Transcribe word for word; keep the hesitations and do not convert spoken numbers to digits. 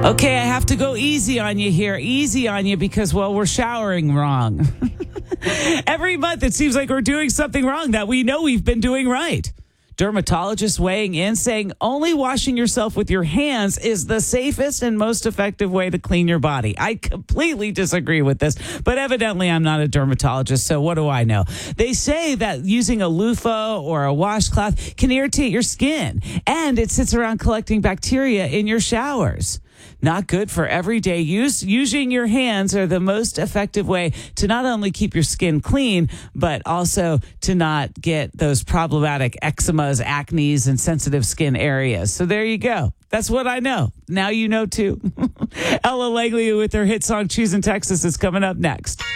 Okay, I have to go easy on you here. Easy on you because, well, we're showering wrong. Every month it seems like we're doing something wrong that we know we've been doing right. Dermatologists weighing in saying only washing yourself with your hands is the safest and most effective way to clean your body. I completely disagree with this, but evidently I'm not a dermatologist, so what do I know? They say that using a loofah or a washcloth can irritate your skin, and it sits around collecting bacteria in your showers. Not good for everyday use. Using your hands are the most effective way to not only keep your skin clean, but also to not get those problematic eczemas, acnes, and sensitive skin areas. So there you go. That's what I know. Now you know too. Ella Langley with her hit song Choosing Texas is coming up next.